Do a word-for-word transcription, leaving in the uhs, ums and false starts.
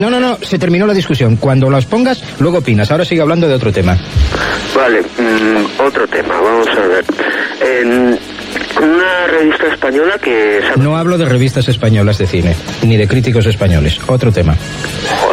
No, no, no, se terminó la discusión. Cuando las pongas, luego opinas. Ahora sigue hablando de otro tema. Vale, mmm, otro tema, vamos a ver. En una revista española que... No hablo de revistas españolas de cine, ni de críticos españoles. Otro tema. Joder.